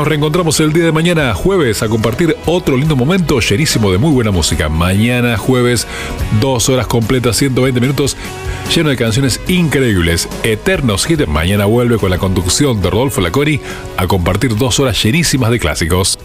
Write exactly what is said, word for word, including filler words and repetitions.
nos reencontramos el día de mañana, jueves, a compartir otro lindo momento llenísimo de muy buena música. Mañana, jueves, dos horas completas, ciento veinte minutos, lleno de canciones increíbles. Eternos Hit. Mañana vuelve con la conducción de Rodolfo Laconi a compartir dos horas llenísimas de clásicos.